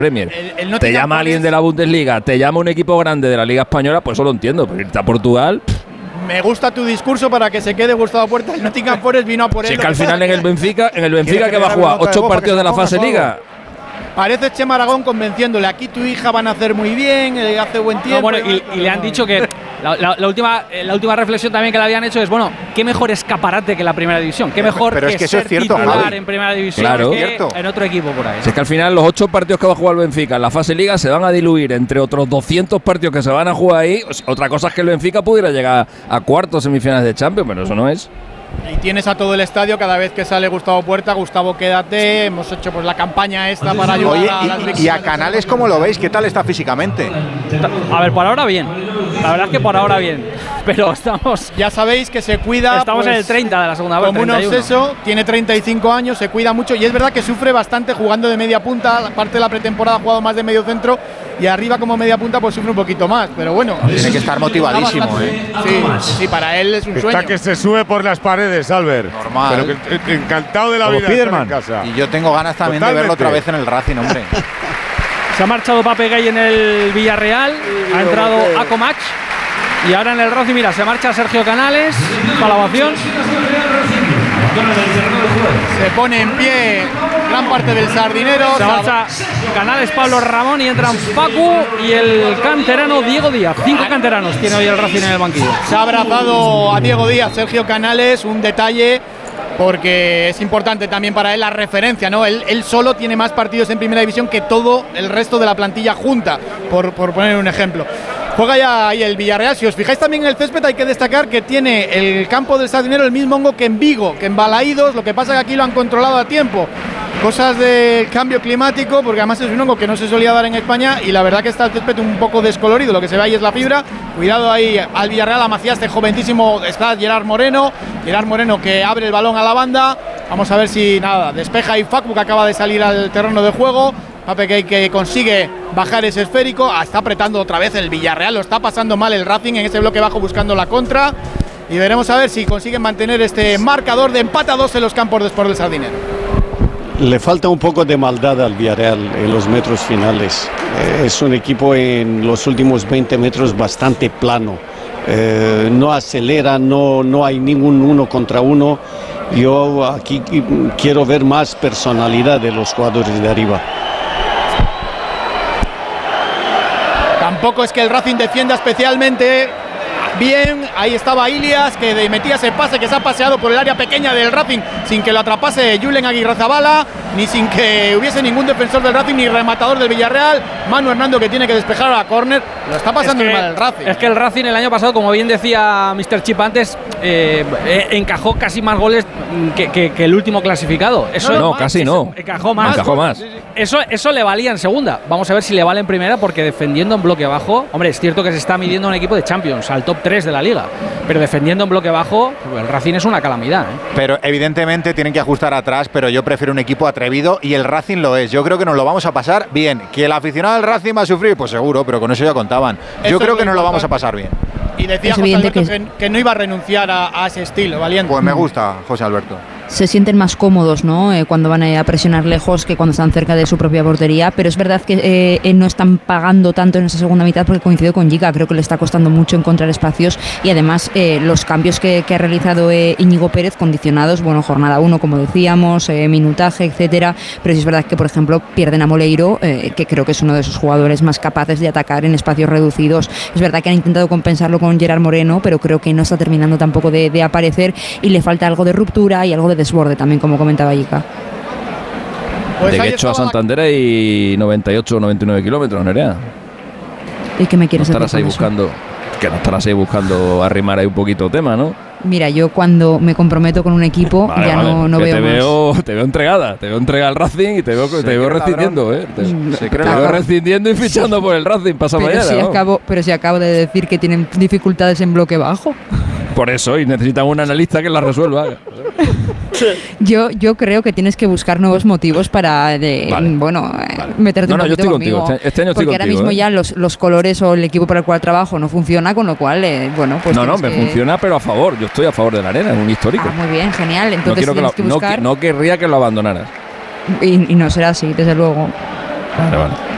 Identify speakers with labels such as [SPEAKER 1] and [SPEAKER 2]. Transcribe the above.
[SPEAKER 1] Premier. Te llama alguien de la Bundesliga, te llama un equipo grande de la Liga Española, pues eso lo entiendo, pero irte a Portugal.
[SPEAKER 2] Me gusta tu discurso para que se quede Gustavo Puerta. El Nottingham Forest vino a por él.
[SPEAKER 1] Si es que al final en el Benfica que va a jugar 8 partidos de la fase Liga.
[SPEAKER 2] Parece Chema Aragón convenciéndole, aquí tu hija van a hacer muy bien, hace buen tiempo.
[SPEAKER 3] No, bueno, y le han dicho que la última reflexión también que le habían hecho es, bueno, qué mejor escaparate que la primera división, qué mejor
[SPEAKER 4] pero
[SPEAKER 3] que
[SPEAKER 4] es que eso
[SPEAKER 3] ser
[SPEAKER 4] es cierto,
[SPEAKER 3] titular
[SPEAKER 4] Javi.
[SPEAKER 3] en primera división que en otro equipo por ahí.
[SPEAKER 1] Si es que al final los 8 partidos que va a jugar el Benfica en la fase Liga se van a diluir entre otros 200 partidos que se van a jugar ahí. Otra cosa es que el Benfica pudiera llegar a cuartos, semifinales de Champions, pero eso no es.
[SPEAKER 2] Y tienes a todo el estadio cada vez que sale Gustavo Puerta. Gustavo, quédate. Hemos hecho pues la campaña esta para ayudar.
[SPEAKER 4] Oye,
[SPEAKER 2] a las
[SPEAKER 4] y
[SPEAKER 2] víctimas.
[SPEAKER 4] a Canales, ¿cómo lo veis? ¿Qué tal está físicamente?
[SPEAKER 3] A ver, por ahora bien. La verdad es que por ahora bien. Pero estamos…
[SPEAKER 2] Ya sabéis que se cuida.
[SPEAKER 3] Estamos
[SPEAKER 2] pues,
[SPEAKER 3] en el 30 de la segunda vuelta.
[SPEAKER 2] Como un obseso, tiene 35 años, se cuida mucho. Y es verdad que sufre bastante jugando de media punta. Aparte de la pretemporada ha jugado más de medio centro. Y arriba como media punta pues sufre un poquito más. Pero bueno.
[SPEAKER 4] Tiene que estar motivadísimo,
[SPEAKER 2] Sí, para él es un sueño.
[SPEAKER 5] Está que se sube por las paredes, Albert.
[SPEAKER 4] Normal.
[SPEAKER 5] Pero que encantado de la
[SPEAKER 4] Como
[SPEAKER 5] vida estar
[SPEAKER 4] Spiderman.
[SPEAKER 5] en casa.
[SPEAKER 4] Y yo tengo ganas también
[SPEAKER 5] Totalmente.
[SPEAKER 4] de verlo otra vez en el Racing, hombre.
[SPEAKER 3] Se ha marchado Pape Gay en el Villarreal, ha entrado Akomach y ahora en el Racing, mira, se marcha Sergio Canales para la ovación.
[SPEAKER 2] Se pone en pie gran parte del Sardinero.
[SPEAKER 3] Se marcha Canales, Pablo Ramón y entran Facu y el canterano Diego Díaz. 5 canteranos tiene hoy el Racing en el banquillo.
[SPEAKER 2] Se ha abrazado a Diego Díaz, Sergio Canales, un detalle porque es importante también para él la referencia, ¿no? Él solo tiene más partidos en primera división que todo el resto de la plantilla junta, por poner un ejemplo. Juega ya ahí el Villarreal. Si os fijáis también en el césped, hay que destacar que tiene el campo del Sardinero el mismo hongo que en Vigo, que en Balaídos. Lo que pasa es que aquí lo han controlado a tiempo. Cosas del cambio climático, porque además es un hongo que no se solía dar en España y la verdad que está el césped un poco descolorido. Lo que se ve ahí es la fibra. Cuidado ahí al Villarreal, a Macías, este jovencísimo, está Gerard Moreno que abre el balón a la banda. Vamos a ver si nada, despeja y Facu, que acaba de salir al terreno de juego. Pape que consigue bajar ese esférico. Está apretando otra vez el Villarreal, lo está pasando mal el Racing en ese bloque bajo buscando la contra. Y veremos a ver si consiguen mantener este marcador de empate a 2 en los campos de Sport del Sardinero.
[SPEAKER 6] Le falta un poco de maldad al Villarreal en los metros finales. Es un equipo en los últimos 20 metros bastante plano. No acelera, no hay ningún 1 contra 1. Yo aquí quiero ver más personalidad de los jugadores de arriba.
[SPEAKER 2] Tampoco es que el Racing defienda especialmente bien. Ahí estaba Ilias, que metía ese pase, que se ha paseado por el área pequeña del Racing sin que lo atrapase Julen Aguirrezabala, ni sin que hubiese ningún defensor del Racing ni rematador del Villarreal. Manu Hernando, que tiene que despejar a la córner. Lo está pasando muy mal el Racing.
[SPEAKER 3] Es que el Racing el año pasado, como bien decía Mr. Chip antes, encajó casi más goles que el último clasificado. Eso
[SPEAKER 1] no, casi no.
[SPEAKER 3] Encajó más.
[SPEAKER 1] Encajó más.
[SPEAKER 3] Eso le valía en segunda. Vamos a ver si le vale en primera, porque defendiendo en bloque bajo, hombre, es cierto que se está midiendo un equipo de Champions, al top 3 de la liga, pero defendiendo en bloque bajo, el Racing es una calamidad, ¿eh?
[SPEAKER 4] Pero evidentemente tienen que ajustar atrás, pero yo prefiero un equipo atrevido y el Racing lo es. Yo creo que nos lo vamos a pasar bien. ¿Que el aficionado del Racing va a sufrir? Pues seguro, pero con eso ya contaban. Yo creo que nos lo vamos a pasar bien.
[SPEAKER 2] Y decía José Alberto que no iba a renunciar a ese estilo, valiente.
[SPEAKER 4] Pues me gusta, José Alberto.
[SPEAKER 7] Se sienten más cómodos, ¿no? Cuando van a presionar lejos que cuando están cerca de su propia portería, pero es verdad que no están pagando tanto en esa segunda mitad, porque coincido con Giga, creo que le está costando mucho encontrar espacios y además los cambios que ha realizado Íñigo Pérez, condicionados, bueno, jornada 1, como decíamos, minutaje, etcétera, pero sí es verdad que, por ejemplo, pierden a Moleiro, que creo que es uno de esos jugadores más capaces de atacar en espacios reducidos. Es verdad que han intentado compensarlo con Gerard Moreno, pero creo que no está terminando tampoco de aparecer y le falta algo de ruptura y algo de desborde también, como comentaba Ica.
[SPEAKER 1] Pues de Guecho a Santander hay 98 o 99 kilómetros, Nerea.
[SPEAKER 7] ¿Y qué me quieres
[SPEAKER 1] decir? No estarás ahí buscando arrimar ahí un poquito tema, ¿no?
[SPEAKER 7] Mira, yo cuando me comprometo con un equipo no veo
[SPEAKER 1] te veo entregada al Racing y te veo rescindiendo, te veo rescindiendo y fichando por el Racing pasa mañana.
[SPEAKER 7] Pero si acabo de decir que tienen dificultades en bloque bajo.
[SPEAKER 1] Por eso, y necesitan un analista que la resuelva.
[SPEAKER 7] Yo creo que tienes que buscar nuevos motivos para meterte un poquito
[SPEAKER 1] yo estoy
[SPEAKER 7] conmigo.
[SPEAKER 1] Contigo. Este año estoy
[SPEAKER 7] porque
[SPEAKER 1] contigo,
[SPEAKER 7] ahora mismo ya los colores o el equipo para el cual trabajo no funciona, con lo cual, pues
[SPEAKER 1] me funciona, pero a favor. Yo estoy a favor de la Arena, es un histórico.
[SPEAKER 7] Muy bien, genial. Entonces tienes que buscar.
[SPEAKER 1] No querría que lo abandonaras.
[SPEAKER 7] Y no será así, desde luego.
[SPEAKER 1] Vale.